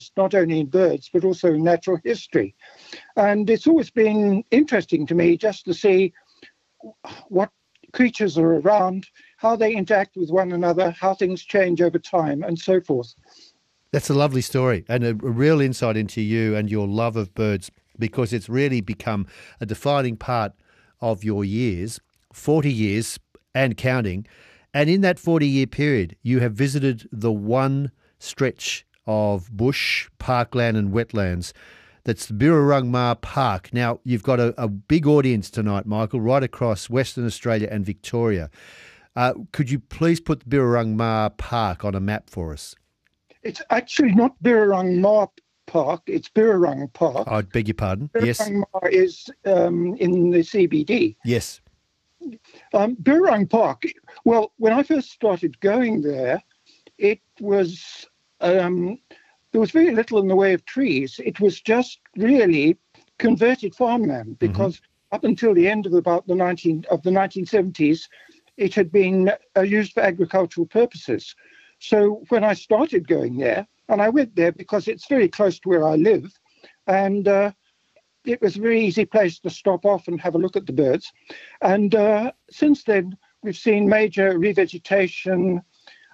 not only in birds, but also in natural history. And it's always been interesting to me just to see what creatures are around, how they interact with one another, how things change over time, and so forth. That's a lovely story and a real insight into you and your love of birds, because it's really become a defining part of your years, 40 years and counting. And in that 40-year period, you have visited the one stretch of bush, parkland and wetlands that's the Birrarung Maar Park. Now, you've got a big audience tonight, Michael, right across Western Australia and Victoria. Could you please put the Birrarung Maar Park on a map for us? It's actually not Birrarung Maar Park, it's Birrarung Park. I beg your pardon. Yes. Birrarung Maar is in the CBD. Yes. Birrarung Park, well, when I first started going there, it was there was very little in the way of trees. It was just really converted farmland, because up until the end of about the 1970s, it had been used for agricultural purposes. So when I started going there, and I went there because it's very close to where I live, and it was a very easy place to stop off and have a look at the birds. And since then, we've seen major revegetation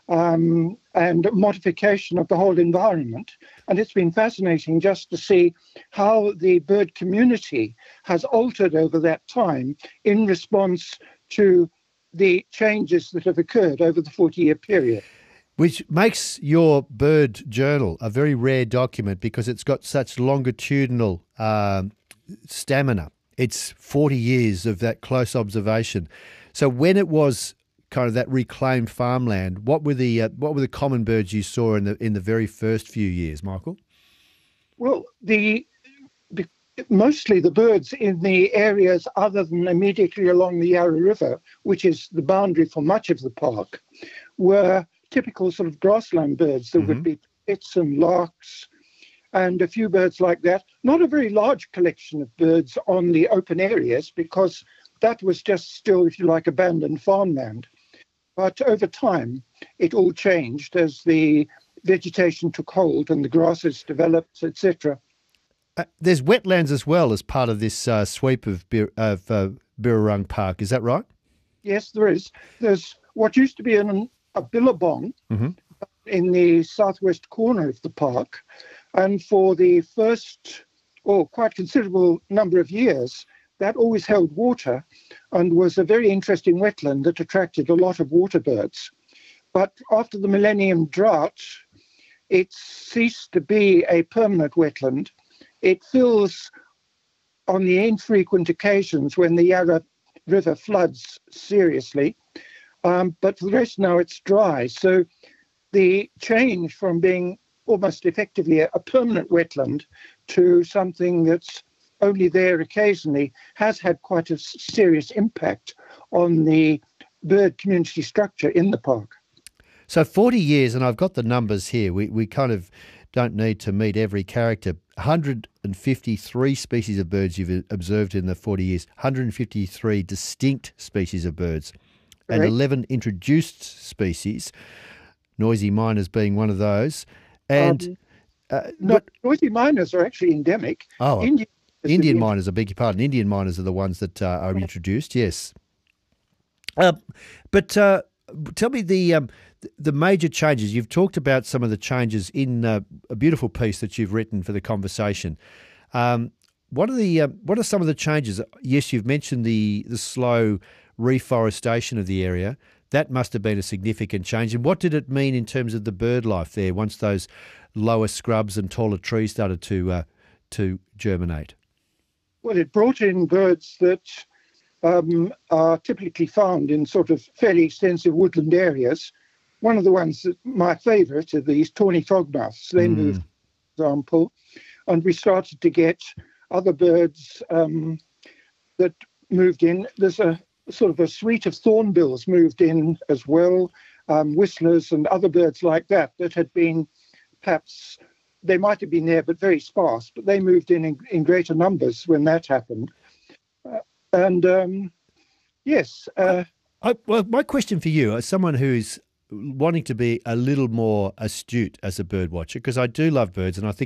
and modification of the whole environment. And it's been fascinating just to see how the bird community has altered over that time in response to the changes that have occurred over the 40-year period. Which makes your bird journal a very rare document because it's got such longitudinal stamina. It's 40 years of that close observation. So when it was kind of that reclaimed farmland, what were the common birds you saw in the very first few years, Michael? Well, mostly the birds in the areas other than immediately along the Yarra River, which is the boundary for much of the park, were typical sort of grassland birds. There would be pits and larks and a few birds like that. Not a very large collection of birds on the open areas because that was just still, if you like, abandoned farmland. But over time, it all changed as the vegetation took hold and the grasses developed, etc. There's wetlands as well as part of this sweep of Birrarung Park. Is that right? Yes, there is. There's what used to be a billabong in the southwest corner of the park. And for the first, quite considerable number of years, that always held water and was a very interesting wetland that attracted a lot of water birds. But after the millennium drought, it ceased to be a permanent wetland. It fills on the infrequent occasions when the Yarra River floods seriously. But for the rest now it's dry. So the change from being almost effectively a permanent wetland to something that's only there occasionally has had quite a serious impact on the bird community structure in the park. So 40 years, and I've got the numbers here. We kind of don't need to meet every character. 153 species of birds you've observed in the 40 years, 153 distinct species of birds, and 11 introduced species, noisy miners being one of those. And noisy miners are actually endemic. Oh, Indian miners, I beg your pardon. Indian miners are the ones that are introduced, yes. But tell me the major changes. You've talked about some of the changes in a beautiful piece that you've written for the conversation. What are some of the changes? Yes, you've mentioned the slow reforestation of the area. That must have been a significant change. And what did it mean in terms of the bird life there once those lower scrubs and taller trees started to germinate? Well, it brought in birds that are typically found in sort of fairly extensive woodland areas. One of the ones that my favourite are these tawny frogmouths. They moved, for example, and we started to get other birds that moved in. There's a sort of a suite of thornbills moved in as well, whistlers and other birds like that had been perhaps, they might have been there but very sparse, but they moved in greater numbers when that happened. Yes. Well, my question for you, as someone who's wanting to be a little more astute as a bird watcher, because I do love birds and I think